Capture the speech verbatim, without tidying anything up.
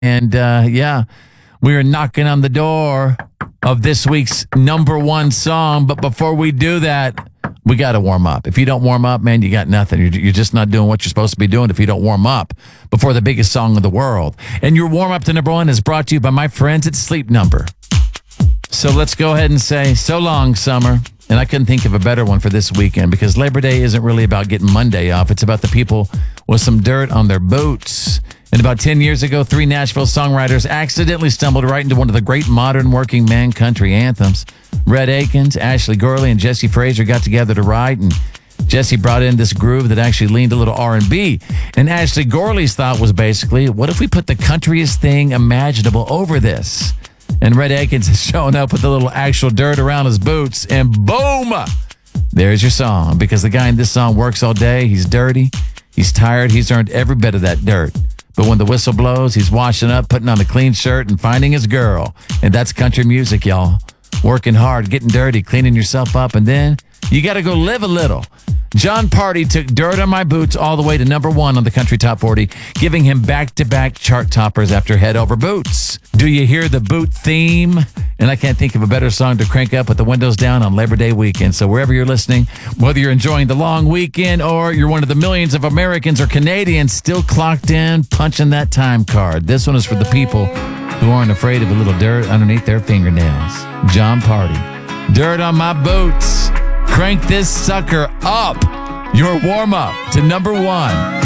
And uh, yeah, we are knocking on the door of this week's number one song. But before we do that, we got to warm up. If you don't warm up, man, you got nothing. You're, you're just not doing what you're supposed to be doing if you don't warm up before the biggest song of the world. And your warm up to number one is brought to you by my friends at Sleep Number. So let's go ahead and say, so long, summer. And I couldn't think of a better one for this weekend because Labor Day isn't really about getting Monday off. It's about the people with some dirt on their boots. And about ten years ago, three Nashville songwriters accidentally stumbled right into one of the great modern working man country anthems. Red Akins, Ashley Gorley, and Jesse Frazier got together to write, and Jesse brought in this groove that actually leaned a little R and B. And Ashley Gorley's thought was basically, what if we put the countryest thing imaginable over this? And Red Akins is showing up with a little actual dirt around his boots, and boom! There's your song. Because the guy in this song works all day, he's dirty, he's tired, he's earned every bit of that dirt. But when the whistle blows, he's washing up, putting on a clean shirt, and finding his girl. And that's country music, y'all. Working hard, getting dirty, cleaning yourself up, and then you got to go live a little. Jon Pardi took Dirt on My Boots all the way to number one on the Country Top forty, giving him back-to-back chart toppers after Head Over Boots. Do you hear the boot theme? And I can't think of a better song to crank up with the windows down on Labor Day weekend. So wherever you're listening, whether you're enjoying the long weekend or you're one of the millions of Americans or Canadians still clocked in, punching that time card, this one is for the people who aren't afraid of a little dirt underneath their fingernails. Jon Pardi, Dirt on My Boots. Crank this sucker up. Your warm-up to number one.